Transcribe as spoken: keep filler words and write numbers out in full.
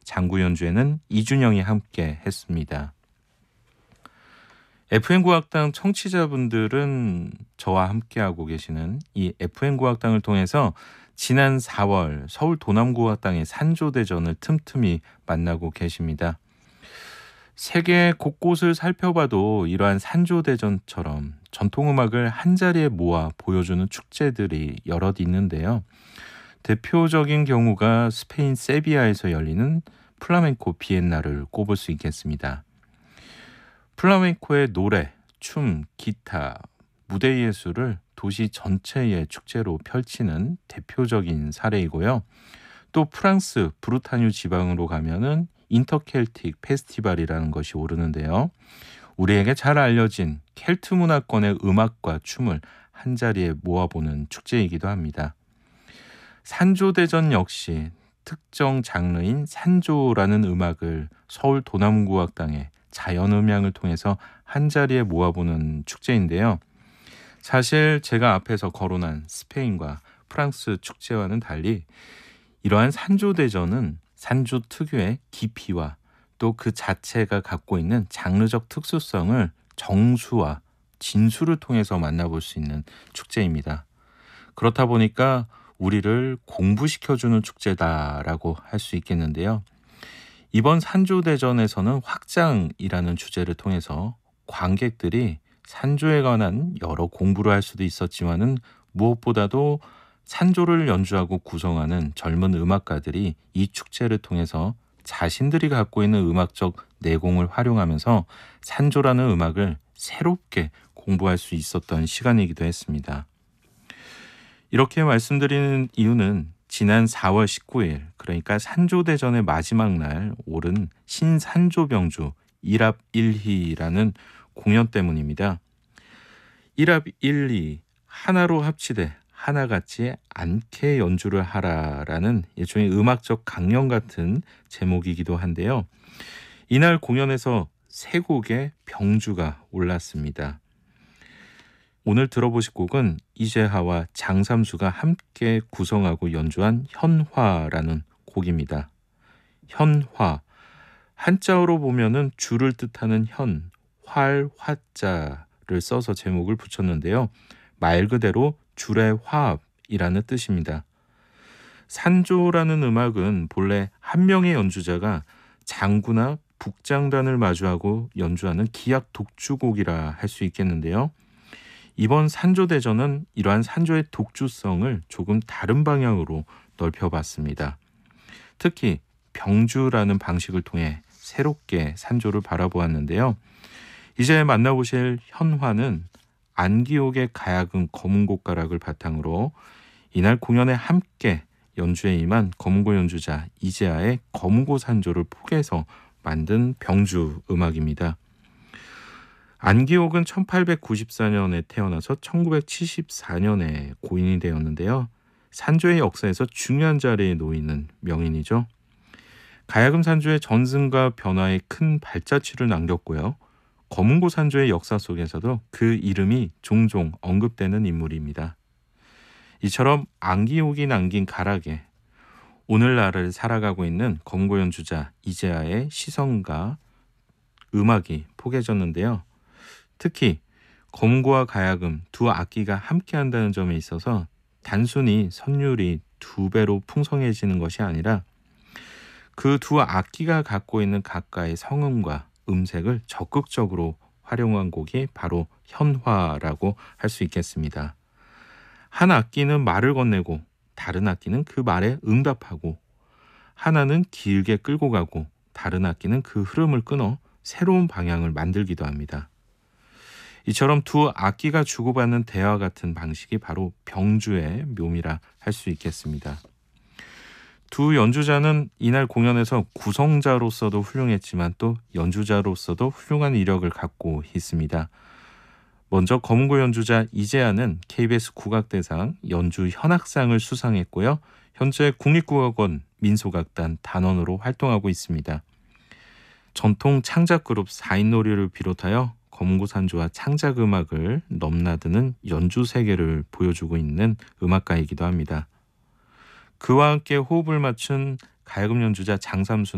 장구 연주에는 이준영이 함께 했습니다. 에프엠 국악당 청취자분들은 저와 함께하고 계시는 이 에프엠 국악당을 통해서 지난 사월 서울 도남국악당의 산조대전을 틈틈이 만나고 계십니다. 세계 곳곳을 살펴봐도 이러한 산조대전처럼 전통음악을 한자리에 모아 보여주는 축제들이 여럿 있는데요. 대표적인 경우가 스페인 세비야에서 열리는 플라멩코 비엔나를 꼽을 수 있겠습니다. 플라멩코의 노래, 춤, 기타, 무대 예술을 도시 전체의 축제로 펼치는 대표적인 사례이고요. 또 프랑스 브루타뉴 지방으로 가면은 인터켈틱 페스티벌이라는 것이 오르는데요. 우리에게 잘 알려진 켈트 문화권의 음악과 춤을 한자리에 모아보는 축제이기도 합니다. 산조대전 역시 특정 장르인 산조라는 음악을 서울 도남국악당에 자연음향을 통해서 한자리에 모아보는 축제인데요. 사실 제가 앞에서 거론한 스페인과 프랑스 축제와는 달리 이러한 산조대전은 산조 특유의 깊이와 또 그 자체가 갖고 있는 장르적 특수성을 정수와 진수를 통해서 만나볼 수 있는 축제입니다. 그렇다 보니까 우리를 공부시켜주는 축제다라고 할 수 있겠는데요. 이번 산조대전에서는 확장이라는 주제를 통해서 관객들이 산조에 관한 여러 공부를 할 수도 있었지만은 무엇보다도 산조를 연주하고 구성하는 젊은 음악가들이 이 축제를 통해서 자신들이 갖고 있는 음악적 내공을 활용하면서 산조라는 음악을 새롭게 공부할 수 있었던 시간이기도 했습니다. 이렇게 말씀드리는 이유는 지난 사월 십구일, 그러니까 산조대전의 마지막 날 오른 신산조병주 일합 일희라는 공연 때문입니다. 일합 일희, 하나로 합치되 하나같이 않게 연주를 하라라는 일종의 음악적 강령 같은 제목이기도 한데요. 이날 공연에서 세 곡의 병주가 올랐습니다. 오늘 들어보실 곡은 이재하와 장삼수가 함께 구성하고 연주한 현화라는 곡입니다. 현화, 한자어로 보면은 줄을 뜻하는 현, 활, 화자를 써서 제목을 붙였는데요. 말 그대로 줄의 화합이라는 뜻입니다. 산조라는 음악은 본래 한 명의 연주자가 장구나 북장단을 마주하고 연주하는 기악 독주곡이라 할 수 있겠는데요. 이번 산조대전은 이러한 산조의 독주성을 조금 다른 방향으로 넓혀봤습니다. 특히 병주라는 방식을 통해 새롭게 산조를 바라보았는데요. 이제 만나보실 현화는 안기옥의 가야금 거문곡가락을 바탕으로 이날 공연에 함께 연주에 임한 거문고 연주자 이재하의 거문고 산조를 포개서 만든 병주 음악입니다. 안기옥은 천팔백구십사년에 태어나서 천구백칠십사년에 고인이 되었는데요. 산조의 역사에서 중요한 자리에 놓이는 명인이죠. 가야금 산조의 전승과 변화에 큰 발자취를 남겼고요. 거문고 산조의 역사 속에서도 그 이름이 종종 언급되는 인물입니다. 이처럼 안기옥이 남긴 가락에 오늘날을 살아가고 있는 거문고 연주자 이재하의 시선과 음악이 포개졌는데요. 특히 거문고와 가야금 두 악기가 함께한다는 점에 있어서 단순히 선율이 두 배로 풍성해지는 것이 아니라 그 두 악기가 갖고 있는 각각의 성음과 음색을 적극적으로 활용한 곡이 바로 현화라고 할 수 있겠습니다. 한 악기는 말을 건네고 다른 악기는 그 말에 응답하고 하나는 길게 끌고 가고 다른 악기는 그 흐름을 끊어 새로운 방향을 만들기도 합니다. 이처럼 두 악기가 주고받는 대화 같은 방식이 바로 병주의 묘미라 할 수 있겠습니다. 두 연주자는 이날 공연에서 구성자로서도 훌륭했지만 또 연주자로서도 훌륭한 이력을 갖고 있습니다. 먼저 거문고 연주자 이재하는 케이비에스 국악대상 연주 현악상을 수상했고요. 현재 국립국악원 민소각단 단원으로 활동하고 있습니다. 전통 창작그룹 사인놀이를 비롯하여 거문고 산조와 창작음악을 넘나드는 연주 세계를 보여주고 있는 음악가이기도 합니다. 그와 함께 호흡을 맞춘 가야금 연주자 장삼수